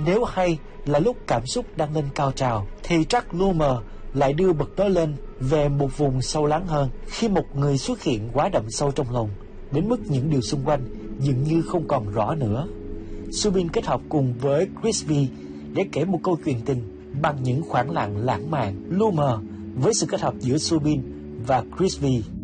Nếu hay là lúc cảm xúc đang lên cao trào, thì Jack Loomer lại đưa bật nó lên về một vùng sâu lắng hơn, khi một người xuất hiện quá đậm sâu trong lòng, đến mức những điều xung quanh dường như không còn rõ nữa. Subin kết hợp cùng với Chris V để kể một câu chuyện tình bằng những khoảng lặng lãng mạn. Loomer với sự kết hợp giữa Subin và Chris V.